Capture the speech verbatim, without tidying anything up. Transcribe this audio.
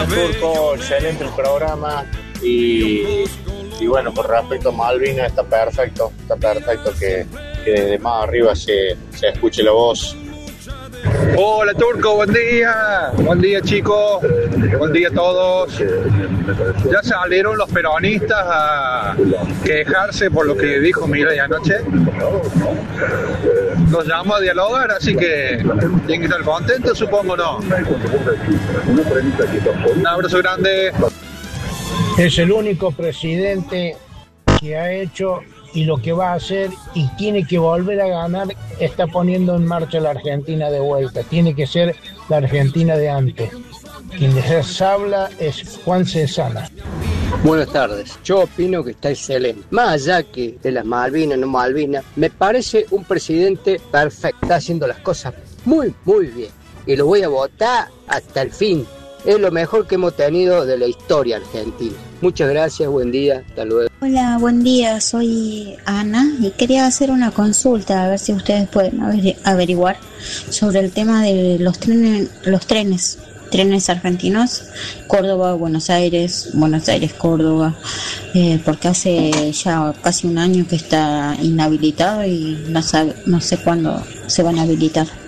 Hola Turco, excelente el programa y, y bueno, con respecto a Malvinas está perfecto, está perfecto que, que desde más arriba se, se escuche la voz. Hola Turco, buen día, buen día chicos, buen día a todos. Ya salieron los peronistas a quejarse por lo que dijo Milei anoche. Los llamo a dialogar, así que tienen que estar contentos, supongo, ¿no? Un abrazo grande. Es el único presidente que ha hecho y lo que va a hacer y tiene que volver a ganar, está poniendo en marcha la Argentina de vuelta. Tiene que ser la Argentina de antes. Quien les habla es Juan Cesana. Buenas tardes, yo opino que está excelente. Más allá que de las Malvinas, no Malvinas, me parece un presidente perfecto. Está haciendo las cosas muy, muy bien. Y lo voy a votar hasta el fin. Es lo mejor que hemos tenido de la historia argentina. Muchas gracias, buen día, hasta luego. Hola, buen día, soy Ana y quería hacer una consulta a ver si ustedes pueden averiguar sobre el tema de los trenes, los trenes, trenes argentinos, Córdoba, Buenos Aires, Buenos Aires, Córdoba, eh, porque hace ya casi un año que está inhabilitado y no sabe, no sé cuándo se van a habilitar.